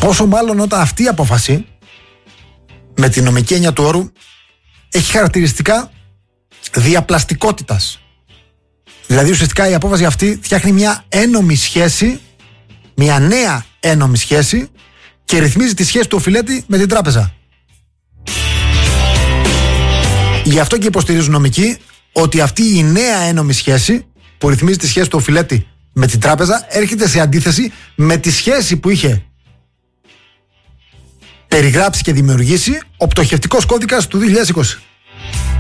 Πόσο μάλλον όταν αυτή η απόφαση, με την νομική έννοια του όρου, έχει χαρακτηριστικά διαπλαστικότητας. Δηλαδή ουσιαστικά η απόφαση αυτή φτιάχνει μια ένομη σχέση, μια νέα ένομη σχέση και ρυθμίζει τη σχέση του οφειλέτη με την τράπεζα. Γι' αυτό και υποστηρίζουν νομικοί ότι αυτή η νέα ένομη σχέση που ρυθμίζει τη σχέση του οφειλέτη με την τράπεζα έρχεται σε αντίθεση με τη σχέση που είχε περιγράψει και δημιουργήσει ο πτωχευτικός κώδικας του 2020.